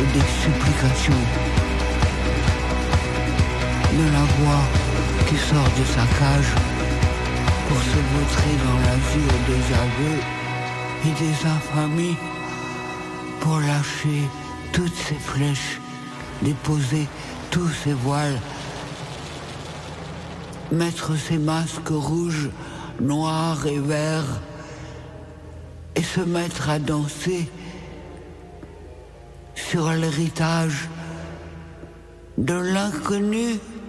des supplications, de la voix qui sort de sa cage pour se vautrer dans l'azur des aveux et des infamies, pour lâcher toutes ses flèches, déposer tous ses voiles, mettre ses masques rouges, noirs et verts, et se mettre à danser sur l'héritage de l'inconnu